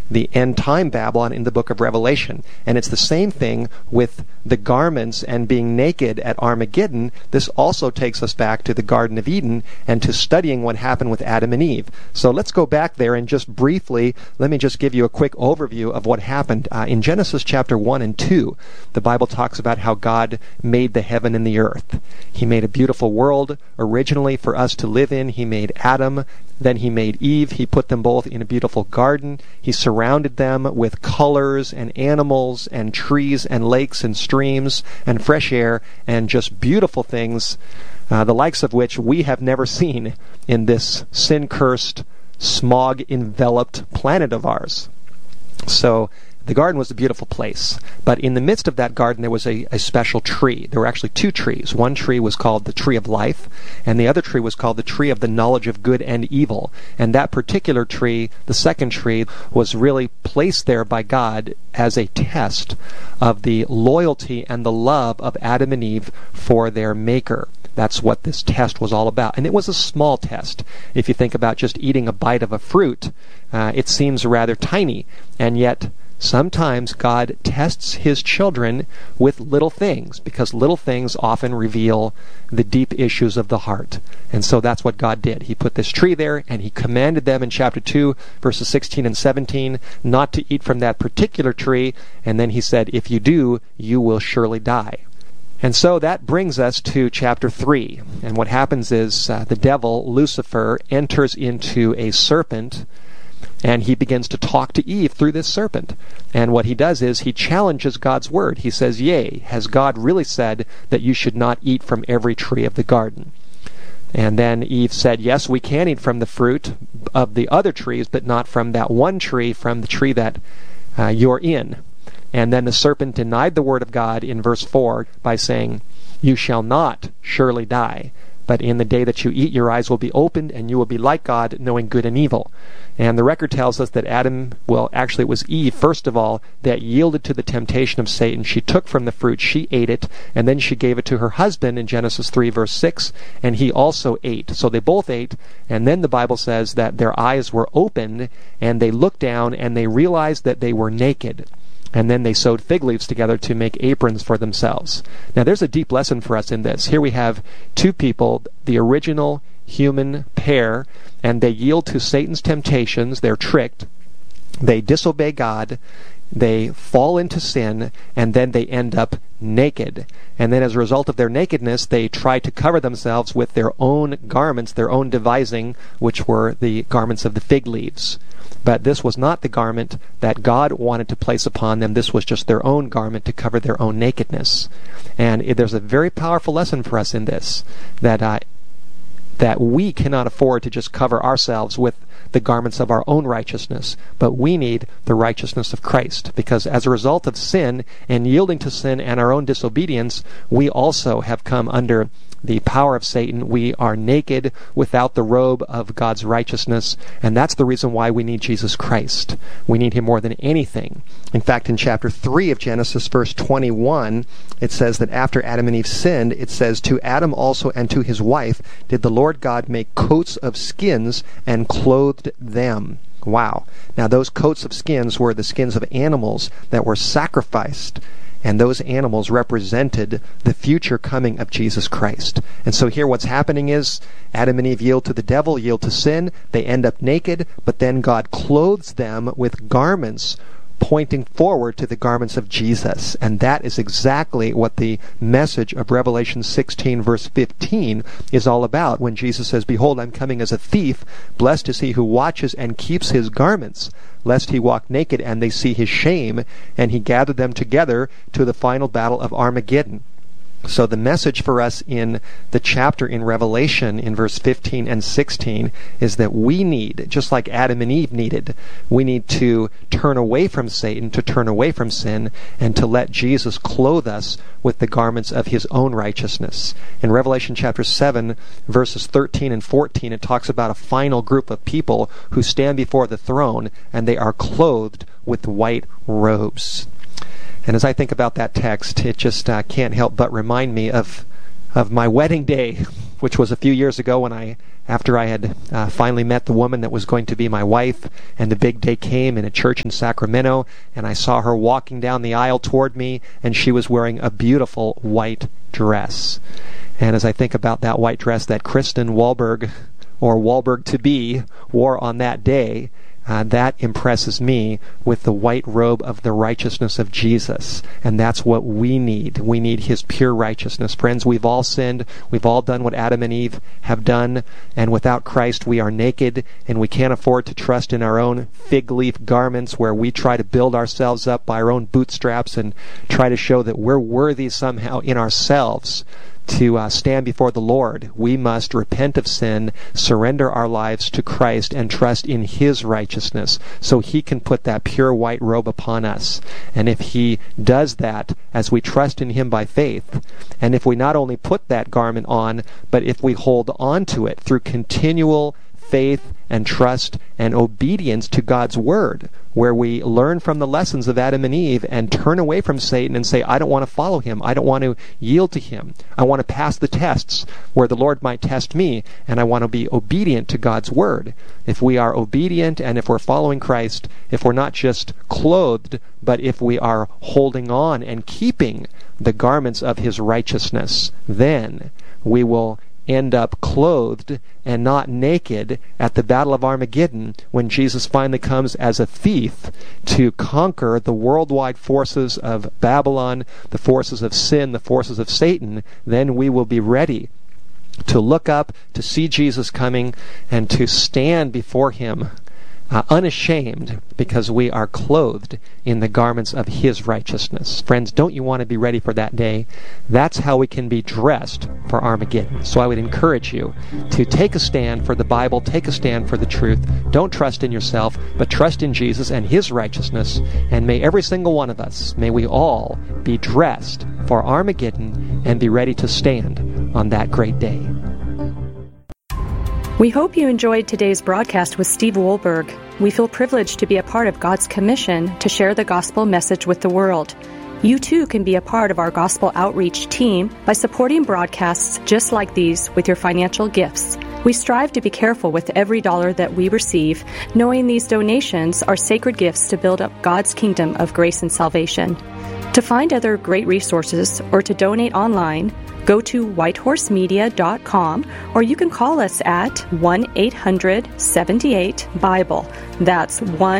the end time Babylon in the book of Revelation. And it's the same thing with the garments and being naked at Armageddon. This also takes us back to the Garden of Eden and to studying what happened with Adam and Eve. So let's go back there and just briefly, let me just give you a quick overview of what happened. In Genesis chapter 1 and 2, the Bible talks about how God made the heaven and the earth. He made a beautiful world originally for us to live in. He made Adam, then he made Eve. He put them both in a beautiful garden. He surrounded them with colors and animals and trees and lakes and streams and fresh air and just beautiful things, the likes of which we have never seen in this sin-cursed, smog-enveloped planet of ours. So the garden was a beautiful place, but in the midst of that garden there was a special tree. There were actually two trees. One tree was called the tree of life, and the other tree was called the tree of the knowledge of good and evil. And that particular tree, the second tree, was really placed there by God as a test of the loyalty and the love of Adam and Eve for their Maker. That's what this test was all about. And it was a small test. If you think about just eating a bite of a fruit, it seems rather tiny, and yet sometimes God tests his children with little things, because little things often reveal the deep issues of the heart. And so that's what God did. He put this tree there, and he commanded them in chapter 2, verses 16 and 17, not to eat from that particular tree, and then he said, if you do, you will surely die. And so that brings us to chapter 3. And what happens is the devil, Lucifer, enters into a serpent, and he begins to talk to Eve through this serpent. And what he does is he challenges God's word. He says, yea, has God really said that you should not eat from every tree of the garden? And then Eve said, yes, we can eat from the fruit of the other trees, but not from that one tree, from the tree that you're in. And then the serpent denied the word of God in verse 4 by saying, you shall not surely die, but in the day that you eat, your eyes will be opened, and you will be like God, knowing good and evil. And the record tells us that actually it was Eve, first of all, that yielded to the temptation of Satan. She took from the fruit, she ate it, and then she gave it to her husband in Genesis 3, verse 6, and he also ate. So they both ate, and then the Bible says that their eyes were opened, and they looked down, and they realized that they were naked. And then they sewed fig leaves together to make aprons for themselves. Now there's a deep lesson for us in this. Here we have two people, the original human pair, and they yield to Satan's temptations. They're tricked. They disobey God. They fall into sin, and then they end up naked. And then as a result of their nakedness, they try to cover themselves with their own garments, their own devising, which were the garments of the fig leaves. But this was not the garment that God wanted to place upon them. This was just their own garment to cover their own nakedness. And there's a very powerful lesson for us in this, that we cannot afford to just cover ourselves with the garments of our own righteousness, but we need the righteousness of Christ, because as a result of sin and yielding to sin and our own disobedience, we also have come under the power of Satan. We are naked without the robe of God's righteousness, and that's the reason why we need Jesus Christ. We need him more than anything. In fact, in chapter 3 of Genesis, verse 21, it says that after Adam and Eve sinned, it says, to Adam also and to his wife did the Lord God make coats of skins and clothed them. Wow. Now those coats of skins were the skins of animals that were sacrificed, and those animals represented the future coming of Jesus Christ. And so here what's happening is Adam and Eve yield to the devil, yield to sin. They end up naked, but then God clothes them with garments pointing forward to the garments of Jesus. And that is exactly what the message of Revelation 16, verse 15 is all about, when Jesus says, behold, I'm coming as a thief. Blessed is he who watches and keeps his garments, lest he walk naked and they see his shame. And he gathered them together to the final battle of Armageddon. So the message for us in the chapter in Revelation in verse 15 and 16 is that we need, just like Adam and Eve needed, we need to turn away from Satan, to turn away from sin, and to let Jesus clothe us with the garments of his own righteousness. In Revelation chapter 7, verses 13 and 14, it talks about a final group of people who stand before the throne, and they are clothed with white robes. And as I think about that text, it just can't help but remind me of my wedding day which was a few years ago after I had finally met the woman that was going to be my wife, and the big day came in a church in Sacramento, and I saw her walking down the aisle toward me, and she was wearing a beautiful white dress. And as I think about that white dress that Kristen Wahlberg, or Wahlberg-to-be, wore on that day, that impresses me with the white robe of the righteousness of Jesus. And that's what we need. We need His pure righteousness. Friends, we've all sinned. We've all done what Adam and Eve have done. And without Christ, we are naked, and we can't afford to trust in our own fig leaf garments where we try to build ourselves up by our own bootstraps and try to show that we're worthy somehow in ourselves to stand before the Lord. We must repent of sin, surrender our lives to Christ, and trust in His righteousness so He can put that pure white robe upon us. And if He does that as we trust in Him by faith, and if we not only put that garment on, but if we hold on to it through continual faith and trust and obedience to God's Word, where we learn from the lessons of Adam and Eve and turn away from Satan and say, I don't want to follow him. I don't want to yield to him. I want to pass the tests where the Lord might test me, and I want to be obedient to God's Word. If we are obedient and if we're following Christ, if we're not just clothed, but if we are holding on and keeping the garments of His righteousness, then we will end up clothed and not naked at the Battle of Armageddon when Jesus finally comes as a thief to conquer the worldwide forces of Babylon, the forces of sin, the forces of Satan. Then we will be ready to look up, to see Jesus coming, and to stand before Him unashamed, because we are clothed in the garments of His righteousness. Friends, don't you want to be ready for that day? That's how we can be dressed for Armageddon. So I would encourage you to take a stand for the Bible, take a stand for the truth. Don't trust in yourself, but trust in Jesus and His righteousness. And may every single one of us, may we all be dressed for Armageddon and be ready to stand on that great day. We hope you enjoyed today's broadcast with Steve Wohlberg. We feel privileged to be a part of God's commission to share the gospel message with the world. You too can be a part of our gospel outreach team by supporting broadcasts just like these with your financial gifts. We strive to be careful with every dollar that we receive, knowing these donations are sacred gifts to build up God's kingdom of grace and salvation. To find other great resources or to donate online, go to whitehorsemedia.com, or you can call us at 1-800-78-BIBLE. That's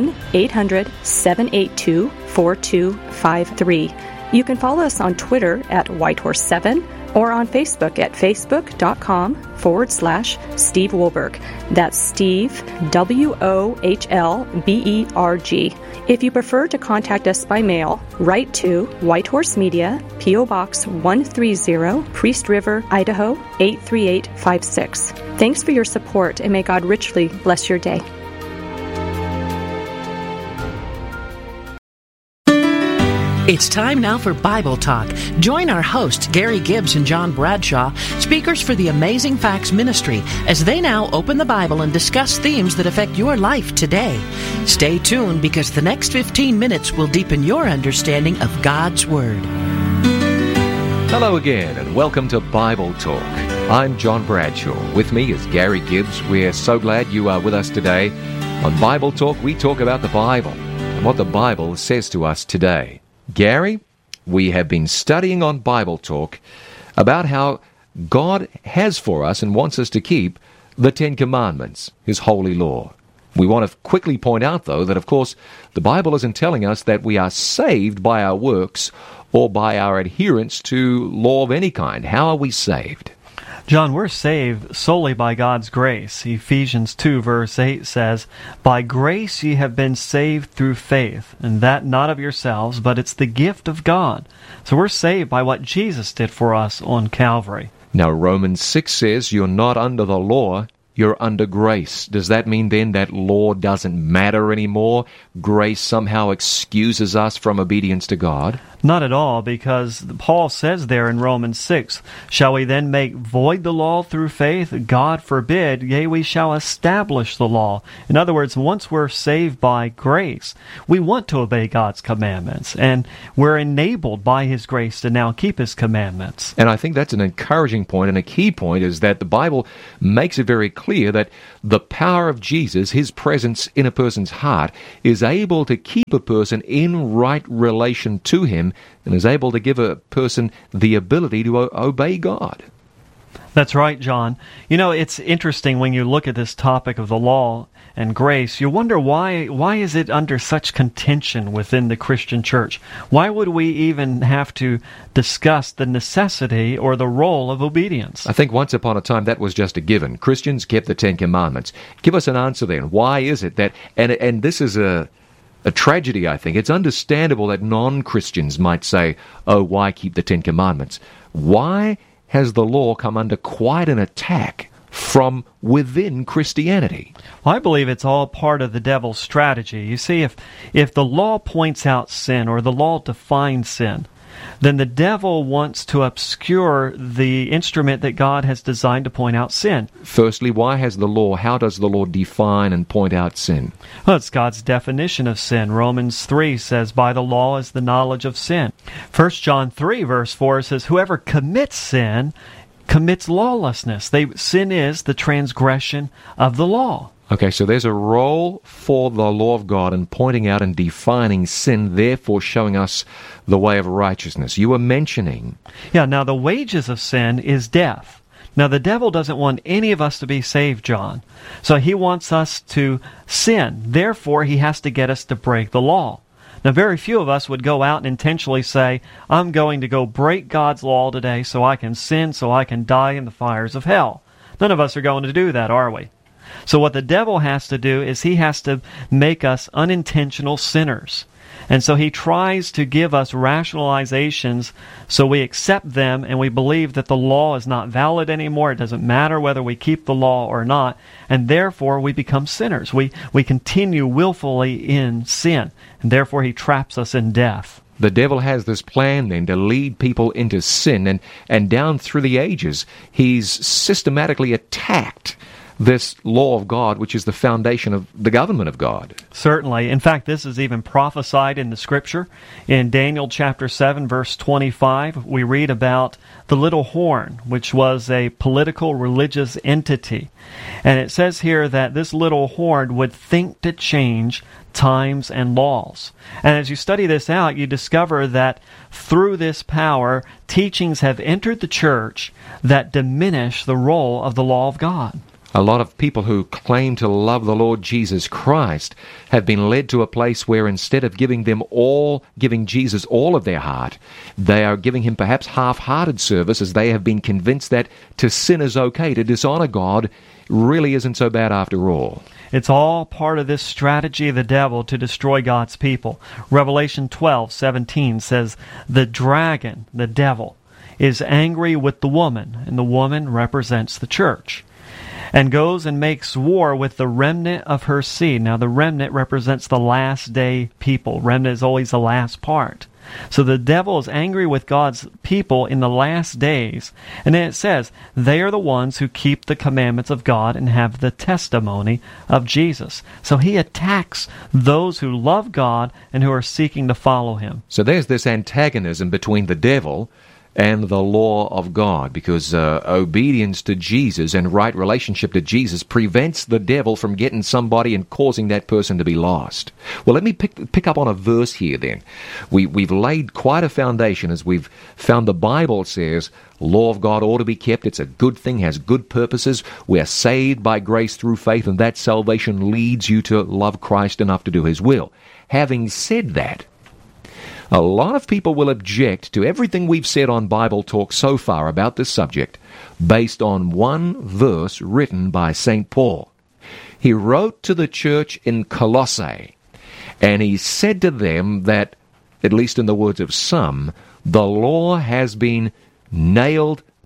1-800-782-4253. You can follow us on Twitter at Whitehorse7 or on Facebook at facebook.com/Steve Wohlberg. That's Steve, WOHLBERG. If you prefer to contact us by mail, write to White Horse Media, P.O. Box 130, Priest River, Idaho 83856. Thanks for your support, and may God richly bless your day. It's time now for Bible Talk. Join our hosts, Gary Gibbs and John Bradshaw, speakers for the Amazing Facts Ministry, as they now open the Bible and discuss themes that affect your life today. Stay tuned, because the next 15 minutes will deepen your understanding of God's Word. Hello again, and welcome to Bible Talk. I'm John Bradshaw. With me is Gary Gibbs. We're so glad you are with us today. On Bible Talk, we talk about the Bible and what the Bible says to us today. Gary, we have been studying on Bible Talk about how God has for us and wants us to keep the Ten Commandments, His holy law. We want to quickly point out, though, that, of course, the Bible isn't telling us that we are saved by our works or by our adherence to law of any kind. How are we saved? John, we're saved solely by God's grace. Ephesians 2 verse 8 says, "By grace ye have been saved through faith, and that not of yourselves, but it's the gift of God." So we're saved by what Jesus did for us on Calvary. Now, Romans 6 says you're not under the law, you're under grace. Does that mean then that law doesn't matter anymore? Grace somehow excuses us from obedience to God? Not at all, because Paul says there in Romans 6, "Shall we then make void the law through faith? God forbid, yea, we shall establish the law." In other words, once we're saved by grace, we want to obey God's commandments, and we're enabled by His grace to now keep His commandments. And I think that's an encouraging point, and a key point is that the Bible makes it very clear that the power of Jesus, His presence in a person's heart, is able to keep a person in right relation to Him, and is able to give a person the ability to obey God. That's right, John. You know, it's interesting when you look at this topic of the law and grace, you wonder why is it under such contention within the Christian church? Why would we even have to discuss the necessity or the role of obedience? I think once upon a time that was just a given. Christians kept the Ten Commandments. Give us an answer then. Why is it that, and this is a tragedy, I think. It's understandable that non-Christians might say, "Oh, why keep the Ten Commandments?" Why has the law come under quite an attack from within Christianity? Well, I believe it's all part of the devil's strategy. You see, if the law points out sin or the law defines sin, then the devil wants to obscure the instrument that God has designed to point out sin. Firstly, how does the law define and point out sin? Well, it's God's definition of sin. Romans 3 says, "By the law is the knowledge of sin." 1 John 3 verse 4 says, "Whoever commits sin commits lawlessness." Sin is the transgression of the law. Okay, so there's a role for the law of God in pointing out and defining sin, therefore showing us the way of righteousness. You were mentioning... Yeah, now the wages of sin is death. Now the devil doesn't want any of us to be saved, John. So he wants us to sin. Therefore, he has to get us to break the law. Now very few of us would go out and intentionally say, "I'm going to go break God's law today so I can sin, so I can die in the fires of hell." None of us are going to do that, are we? So what the devil has to do is he has to make us unintentional sinners. And so he tries to give us rationalizations so we accept them and we believe that the law is not valid anymore. It doesn't matter whether we keep the law or not. And therefore we become sinners. We continue willfully in sin. And therefore he traps us in death. The devil has this plan then to lead people into sin, and down through the ages he's systematically attacked this law of God, which is the foundation of the government of God. Certainly. In fact, this is even prophesied in the Scripture. In Daniel chapter 7, verse 25, we read about the little horn, which was a political religious entity. And it says here that this little horn would think to change times and laws. And as you study this out, you discover that through this power, teachings have entered the church that diminish the role of the law of God. A lot of people who claim to love the Lord Jesus Christ have been led to a place where instead of giving Jesus all of their heart, they are giving Him perhaps half-hearted service, as they have been convinced that to sin is okay, to dishonor God really isn't so bad after all. It's all part of this strategy of the devil to destroy God's people. Revelation 12:17 says, "The dragon, the devil, is angry with the woman," and the woman represents the church, "and goes and makes war with the remnant of her seed." Now the remnant represents the last day people. Remnant is always the last part. So the devil is angry with God's people in the last days. And then it says, they are the ones who keep the commandments of God and have the testimony of Jesus. So he attacks those who love God and who are seeking to follow Him. So there's this antagonism between the devil and the law of God, because obedience to Jesus and right relationship to Jesus prevents the devil from getting somebody and causing that person to be lost. Well, let me pick up on a verse here then. We've laid quite a foundation, as we've found the Bible says law of God ought to be kept. It's a good thing, has good purposes. We are saved by grace through faith, and that salvation leads you to love Christ enough to do His will. Having said that, a lot of people will object to everything we've said on Bible Talk so far about this subject based on one verse written by St. Paul. He wrote to the church in Colossae, and he said to them that, at least in the words of some, the law has been nailed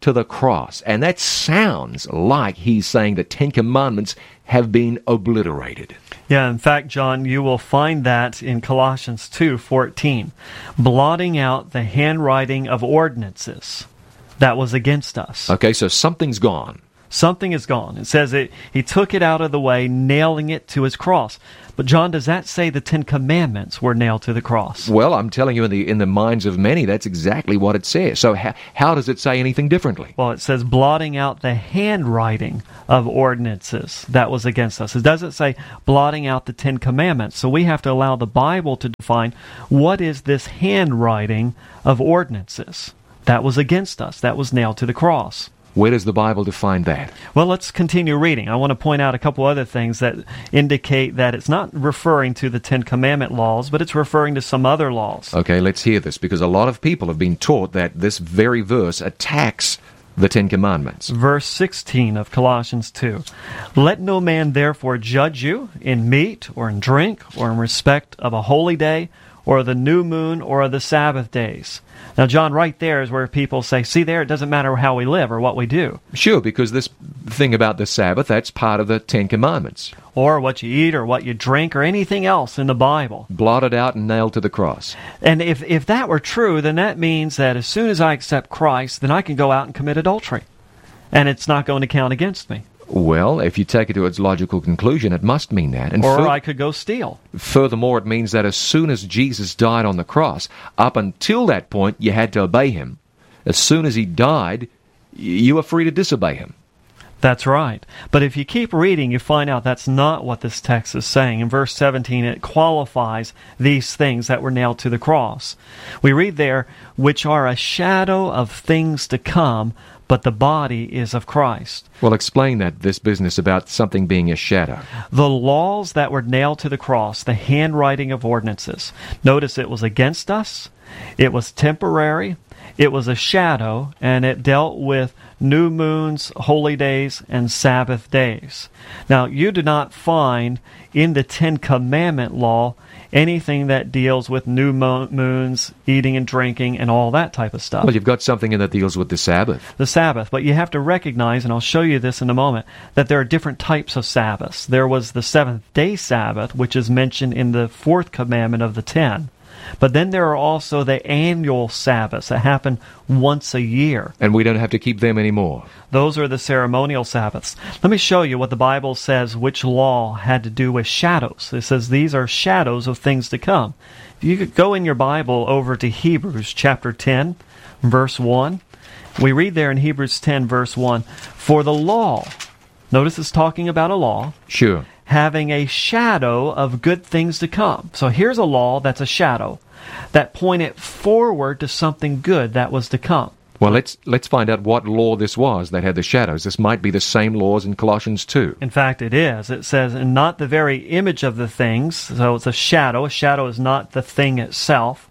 to the cross. And that sounds like he's saying the Ten Commandments have been obliterated. Yeah, in fact, John, you will find that in Colossians 2:14, blotting out the handwriting of ordinances that was against us. Okay, so something's gone. Something is gone. It says he took it out of the way, nailing it to his cross. But John, does that say the Ten Commandments were nailed to the cross? Well, I'm telling you, in the minds of many, that's exactly what it says. So how does it say anything differently? Well, it says blotting out the handwriting of ordinances that was against us. It doesn't say blotting out the Ten Commandments. So we have to allow the Bible to define what is this handwriting of ordinances that was against us, that was nailed to the cross. Where does the Bible define that? Well, let's continue reading. I want to point out a couple other things that indicate that it's not referring to the Ten Commandment laws, but it's referring to some other laws. Okay, let's hear this, because a lot of people have been taught that this very verse attacks the Ten Commandments. Verse 16 of Colossians 2. Let no man therefore judge you in meat or in drink or in respect of a holy day or the new moon or the Sabbath days. Now, John, right there is where people say, see there, it doesn't matter how we live or what we do. Sure, because this thing about the Sabbath, that's part of the Ten Commandments. Or what you eat or what you drink or anything else in the Bible. Blotted out and nailed to the cross. And if that were true, then that means that as soon as I accept Christ, then I can go out and commit adultery. And it's not going to count against me. Well, if you take it to its logical conclusion, it must mean that. And or I could go steal. Furthermore, it means that as soon as Jesus died on the cross, up until that point, you had to obey him. As soon as he died, you were free to disobey him. That's right. But if you keep reading, you find out that's not what this text is saying. In verse 17, it qualifies these things that were nailed to the cross. We read there, which are a shadow of things to come, but the body is of Christ. Well, explain this business about something being a shadow. The laws that were nailed to the cross, the handwriting of ordinances. Notice it was against us, it was temporary, it was a shadow, and it dealt with new moons, holy days, and Sabbath days. Now, you do not find in the Ten Commandment law anything that deals with new moons, eating and drinking, and all that type of stuff. Well, you've got something in that deals with the Sabbath. The Sabbath. But you have to recognize, and I'll show you this in a moment, that there are different types of Sabbaths. There was the seventh-day Sabbath, which is mentioned in the fourth commandment of the 10. But then there are also the annual Sabbaths that happen once a year. And we don't have to keep them anymore. Those are the ceremonial Sabbaths. Let me show you what the Bible says which law had to do with shadows. It says these are shadows of things to come. If you could go in your Bible over to Hebrews chapter 10, verse 1. We read there in Hebrews 10, verse 1, for the law, notice it's talking about a law. Sure. Having a shadow of good things to come. So here's a law that's a shadow that pointed forward to something good that was to come. Well, let's find out what law this was that had the shadows. This might be the same laws in Colossians 2. In fact, it is. It says, and not the very image of the things, so it's a shadow. A shadow is not the thing itself.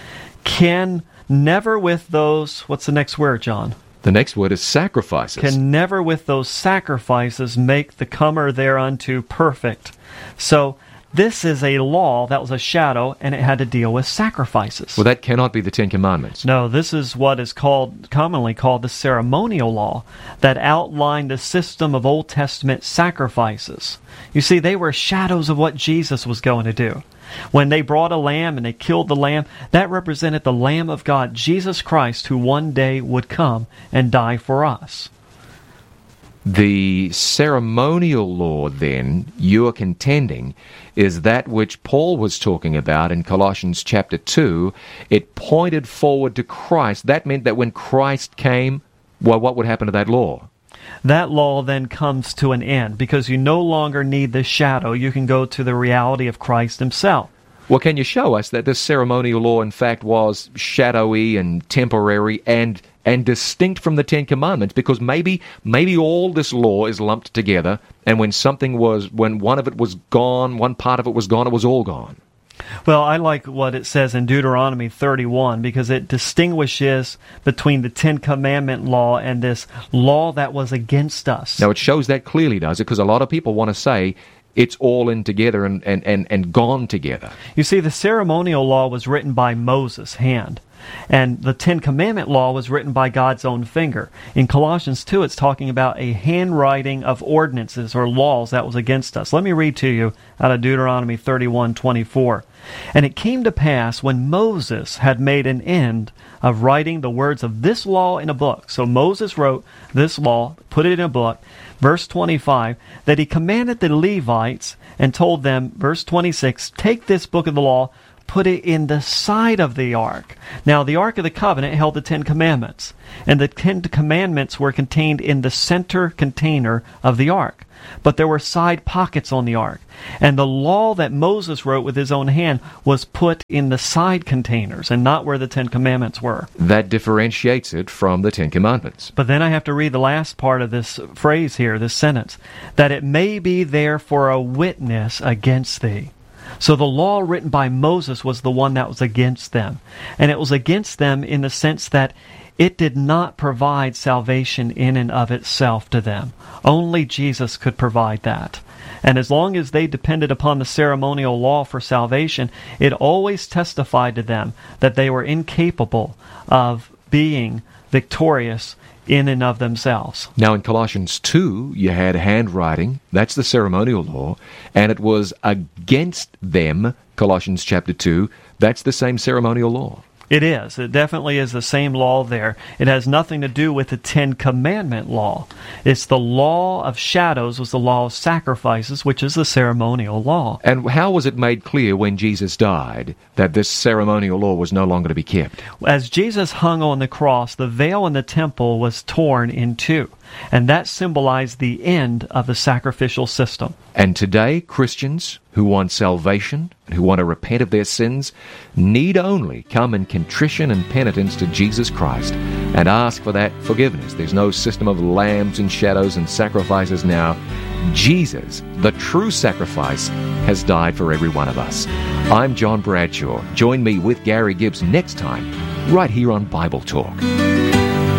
Can never with those, what's the next word, John? The next word is sacrifices. Can never with those sacrifices make the comer thereunto perfect. So this is a law that was a shadow, and it had to deal with sacrifices. Well, that cannot be the Ten Commandments. No, this is what is commonly called the ceremonial law that outlined the system of Old Testament sacrifices. You see, they were shadows of what Jesus was going to do. When they brought a lamb and they killed the lamb, that represented the Lamb of God, Jesus Christ, who one day would come and die for us. The ceremonial law, then, you are contending, is that which Paul was talking about in Colossians chapter 2. It pointed forward to Christ. That meant that when Christ came, well, what would happen to that law? That law then comes to an end because you no longer need the shadow. You can go to the reality of Christ himself. Well, can you show us that this ceremonial law, in fact, was shadowy and temporary and distinct from the Ten Commandments? Because maybe all this law is lumped together, and when one of it was gone, one part of it was gone, it was all gone. Well, I like what it says in Deuteronomy 31 because it distinguishes between the Ten Commandment law and this law that was against us. Now, it shows that clearly, does it? Because a lot of people want to say it's all in together and gone together. You see, the ceremonial law was written by Moses' hand. And the Ten Commandment law was written by God's own finger. In Colossians 2, it's talking about a handwriting of ordinances or laws that was against us. Let me read to you out of Deuteronomy 31:24. And it came to pass when Moses had made an end of writing the words of this law in a book. So Moses wrote this law, put it in a book. Verse 25, that he commanded the Levites and told them, verse 26, take this book of the law, put it in the side of the ark. Now, the Ark of the Covenant held the Ten Commandments, and the Ten Commandments were contained in the center container of the ark. But there were side pockets on the ark, and the law that Moses wrote with his own hand was put in the side containers and not where the Ten Commandments were. That differentiates it from the Ten Commandments. But then I have to read the last part of this phrase here, this sentence, that it may be there for a witness against thee. So the law written by Moses was the one that was against them. And it was against them in the sense that it did not provide salvation in and of itself to them. Only Jesus could provide that. And as long as they depended upon the ceremonial law for salvation, it always testified to them that they were incapable of being victorious in and of themselves. Now in Colossians 2, you had handwriting, that's the ceremonial law, and it was against them, Colossians chapter 2, that's the same ceremonial law. It is. It definitely is the same law there. It has nothing to do with the Ten Commandment law. It's the law of shadows, was the law of sacrifices, which is the ceremonial law. And how was it made clear when Jesus died that this ceremonial law was no longer to be kept? As Jesus hung on the cross, the veil in the temple was torn in two, and that symbolized the end of the sacrificial system. And today, Christians who want salvation, who want to repent of their sins, need only come in contrition and penitence to Jesus Christ and ask for that forgiveness. There's no system of lambs and shadows and sacrifices now. Jesus, the true sacrifice, has died for every one of us. I'm John Bradshaw. Join me with Gary Gibbs next time, right here on Bible Talk.